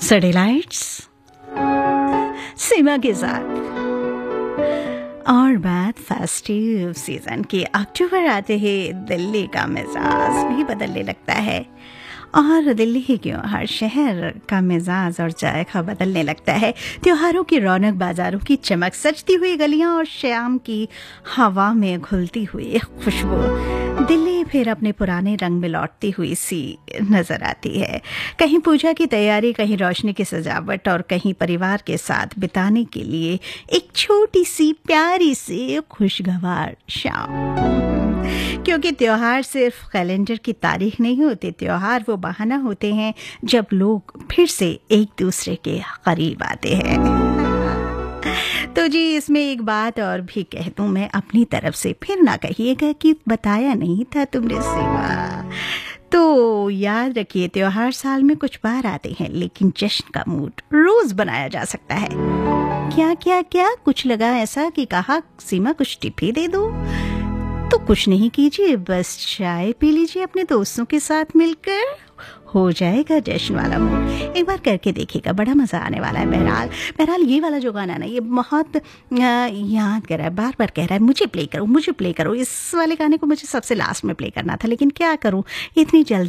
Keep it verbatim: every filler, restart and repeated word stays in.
सड़े लाइट्स सीमा के साथ और बात फेस्टिव सीजन की। अक्टूबर आते ही दिल्ली का मिजाज भी बदलने लगता है और दिल्ली ही क्यों हर शहर का मिजाज और जायका बदलने लगता है। त्योहारों की रौनक, बाजारों की चमक, सजती हुई गलियां और शाम की हवा में घुलती हुई खुशबू दिल्ली फिर अपने पुराने रंग में लौटती हुई सी नजर आती है। कहीं पूजा की तैयारी, कहीं रोशनी की सजावट और कहीं परिवार के साथ बिताने के लिए एक छोटी सी प्यारी सी खुशगवार शाम। क्योंकि त्योहार सिर्फ कैलेंडर की तारीख नहीं होते, त्योहार वो बहाना होते हैं जब लोग फिर से एक दूसरे के करीब आते हैं। तो जी इसमें एक बात और भी कह दूं मैं अपनी तरफ से, फिर ना कहिएगा कि बताया नहीं था तुमने सिवा। तो याद रखिए, त्योहार साल में कुछ बार आते हैं, लेकिन जश्न का मूड रोज बनाया जा सकता है। क्या क्या क्या कुछ लगा ऐसा कि कहा सीमा कुछ टिप ही दे दो? तो कुछ नहीं कीजिए, बस चाय पी लीजिए अपने दोस्तों के साथ मिलकर, हो जाएगा जश्न वाला मूड। एक बार करके देखिएगा, बड़ा मज़ा आने वाला है। बहरहाल बहरहाल ये वाला जो गाना ना, ये बहुत याद कर रहा है, बार बार कह रहा है मुझे प्ले करो मुझे प्ले करो। इस वाले गाने को मुझे सबसे लास्ट में प्ले करना था, लेकिन क्या करूँ, इतनी जल्दी